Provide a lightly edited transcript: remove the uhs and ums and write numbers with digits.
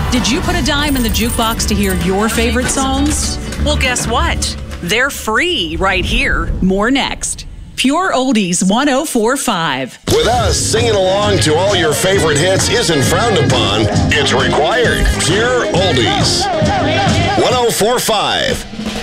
Did you put a dime in the jukebox to hear your favorite songs? Well, guess what? They're free right here. More next. Pure Oldies 104.5. With us, singing along to all your favorite hits isn't frowned upon. It's required. Pure Oldies 104.5.